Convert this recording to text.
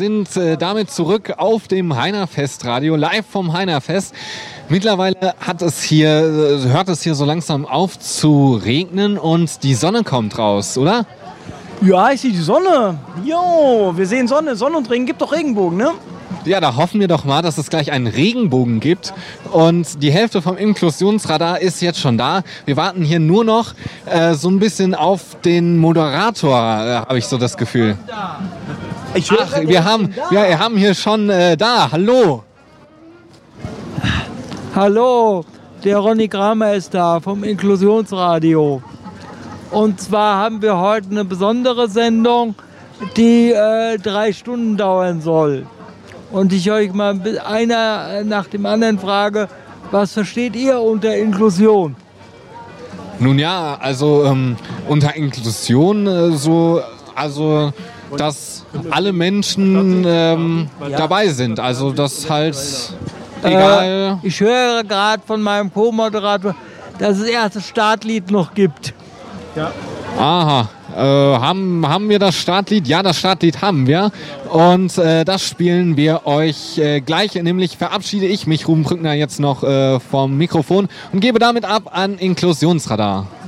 sind damit zurück auf dem Heinerfest-Radio, live vom Heinerfest. Mittlerweile hört es hier so langsam auf zu regnen und die Sonne kommt raus, oder? Ja, ich sehe die Sonne. Jo, wir sehen Sonne. Sonne und Regen. Gibt doch Regenbogen, ne? Ja, da hoffen wir doch mal, dass es gleich einen Regenbogen gibt. Und die Hälfte vom Inklusionsradar ist jetzt schon da. Wir warten hier nur noch so ein bisschen auf den Moderator, habe ich so das Gefühl. Wir haben hier schon da. Hallo. Hallo, der Ronny Kramer ist da vom Inklusionsradio. Und zwar haben wir heute eine besondere Sendung, die 3 Stunden dauern soll. Und ich euch mal einer nach dem anderen frage, was versteht ihr unter Inklusion? Nun ja, also unter Inklusion dass alle Menschen dabei sind. Also das halt egal. Ich höre gerade von meinem Co-Moderator, dass es erst das Startlied noch gibt. Ja. Aha. Haben wir das Startlied? Ja, das Startlied haben wir. Und das spielen wir euch gleich. Nämlich verabschiede ich mich, Ruben Brückner, jetzt noch vom Mikrofon und gebe damit ab an Inklusionsradar.